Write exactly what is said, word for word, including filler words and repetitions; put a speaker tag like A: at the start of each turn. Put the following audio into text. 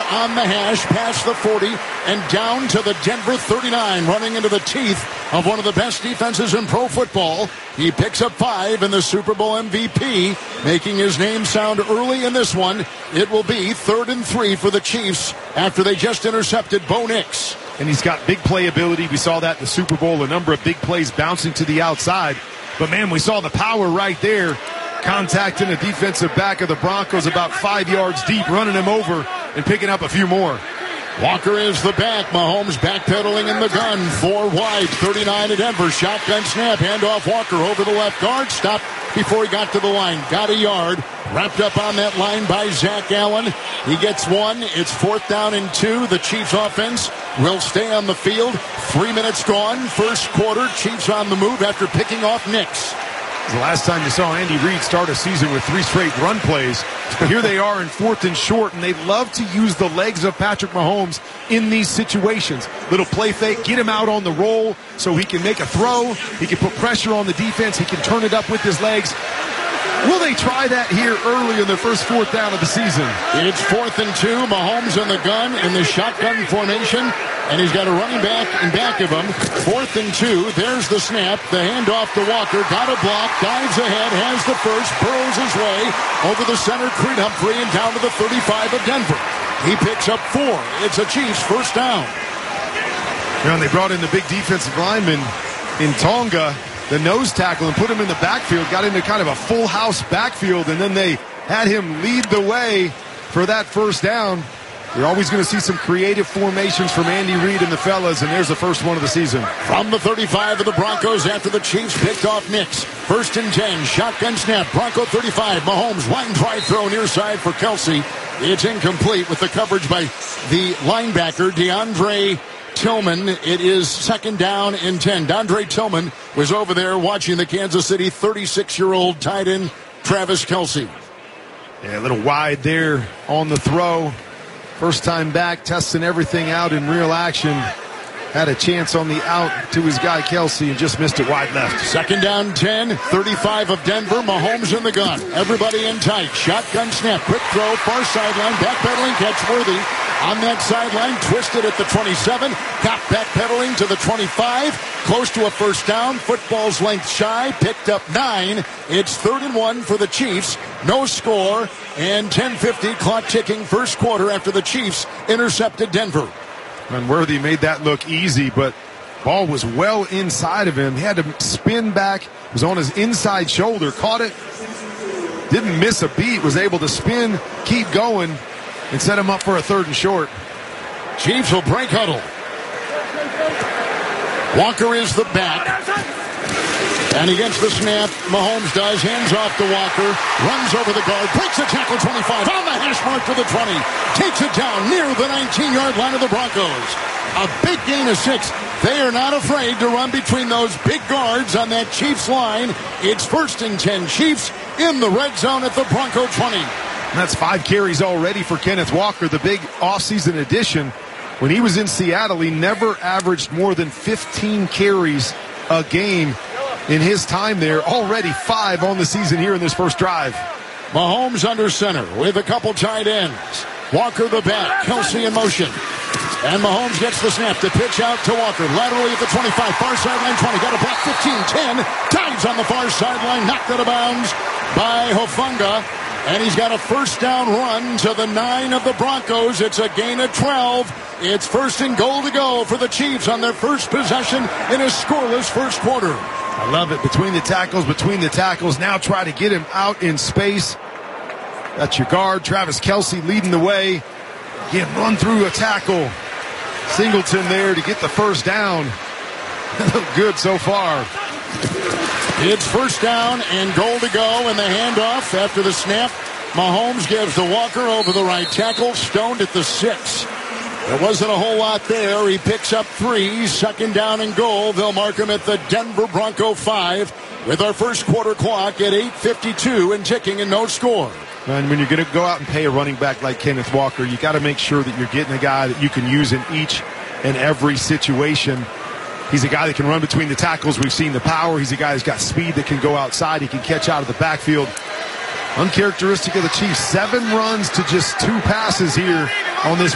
A: on the hash, past the forty, and down to the Denver thirty-nine, running into the teeth of one of the best defenses in pro football. He picks up five in the Super Bowl M V P, making his name sound early in this one. It will be third and three for the Chiefs after they just intercepted Bo Nix.
B: And he's got big playability. We saw that in the Super Bowl, a number of big plays bouncing to the outside. But, man, we saw the power right there, contacting the defensive back of the Broncos about five yards deep, running him over and picking up a few more.
A: Walker is the back. Mahomes backpedaling in the gun. Four wide. thirty-nine to Denver. Shotgun snap. Handoff Walker over the left guard. Stopped before he got to the line. Got a yard. Wrapped up on that line by Zach Allen. He gets one. It's fourth down and two. The Chiefs offense will stay on the field. Three minutes gone. First quarter. Chiefs on the move after picking off Nix.
B: The last time you saw Andy Reid start a season with three straight run plays. Here they are in fourth and short, and they love to use the legs of Patrick Mahomes in these situations. Little play fake, get him out on the roll so he can make a throw. He can put pressure on the defense. He can turn it up with his legs. Will they try that here early in the first fourth down of the season?
A: It's fourth and two. Mahomes in the gun in the shotgun formation. And he's got a running back in back of him. Fourth and two. There's the snap. The handoff to Walker. Got a block. Dives ahead. Has the first. Burrows his way over the center. Creed Humphrey and down to the thirty-five of Denver. He picks up four. It's a Chiefs first down.
B: You know, and they brought in the big defensive lineman in Tonga, the nose tackle, and put him in the backfield. Got into kind of a full house backfield, and then they had him lead the way for that first down. You're always going to see some creative formations from Andy Reid and the fellas, and there's the first one of the season.
A: From the thirty-five of the Broncos after the Chiefs picked off Nix. First and ten, shotgun snap, Bronco thirty-five. Mahomes, line drive throw near side for Kelsey. It's incomplete with the coverage by the linebacker, DeAndre Tillman. It is second down and ten. DeAndre Tillman was over there watching the Kansas City thirty-six-year-old tight end Travis Kelsey.
B: Yeah, a little wide there on the throw. First time back, testing everything out in real action. Had a chance on the out to his guy Kelsey and just missed it wide left.
A: Second down ten, thirty-five of Denver. Mahomes in the gun. Everybody in tight. Shotgun snap. Quick throw. Far sideline. Backpedaling. Catch worthy. On that sideline. Twisted at the twenty-seven. Got backpedaling to the twenty-five. Close to a first down. Football's length shy. Picked up nine. It's third and one for the Chiefs. No score. And ten fifty. Clock ticking. First quarter after the Chiefs intercepted Denver.
B: And Worthy made that look easy, but ball was well inside of him. He had to spin back. It was on his inside shoulder. Caught it. Didn't miss a beat. Was able to spin, keep going, and set him up for a third and short.
A: Chiefs will break huddle. Walker is the back. And against the snap, Mahomes does. Hands off to Walker. Runs over the guard. Breaks the tackle twenty-five. On the hash mark to the twenty. Takes it down near the nineteen-yard line of the Broncos. A big gain of six. They are not afraid to run between those big guards on that Chiefs line. It's first and ten. Chiefs in the red zone at the Bronco twenty.
B: And that's five carries already for Kenneth Walker, the big offseason addition. When he was in Seattle, he never averaged more than fifteen carries a game. In his time there, already five on the season here in this first drive.
A: Mahomes under center with a couple tight ends. Walker the back. Kelsey in motion. And Mahomes gets the snap to pitch out to Walker. Laterally at the twenty-five. Far sideline twenty. Got a block fifteen ten. Dives on the far sideline. Knocked out of bounds by Hufanga. And he's got a first down run to the nine of the Broncos. It's a gain of twelve. It's first and goal to go for the Chiefs on their first possession in a scoreless first quarter.
B: I love it. Between the tackles, between the tackles. Now try to get him out in space. That's your guard. Travis Kelsey leading the way. Again, run through a tackle. Singleton there to get the first down. Good so far.
A: It's first down and goal to go, and the handoff after the snap. Mahomes gives to Walker over the right tackle. Stoned at the six. There wasn't a whole lot there. He picks up three. Second down and goal. They'll mark him at the Denver Bronco five with our first quarter clock at eight fifty-two and ticking and no score.
B: And when you're going to go out and pay a running back like Kenneth Walker, you got to make sure that you're getting a guy that you can use in each and every situation. He's a guy that can run between the tackles. We've seen the power. He's a guy who's got speed that can go outside. He can catch out of the backfield. Uncharacteristic of the Chiefs. Seven runs to just two passes here on this